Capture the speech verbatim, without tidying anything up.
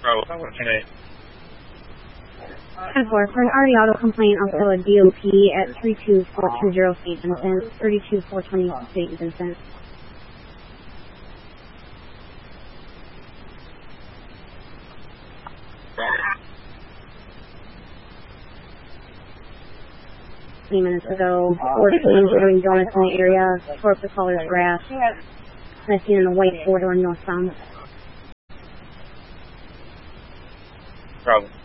Bravo, ten eight. ten four, for an already auto complaint on the D O P at three two four two zero Saint Vincent, thirty-two four twenty Saint Vincent. Three minutes ago, fourteen doing donuts in the area, tore up the color of grass. And I seen in the white border northbound. Bravo.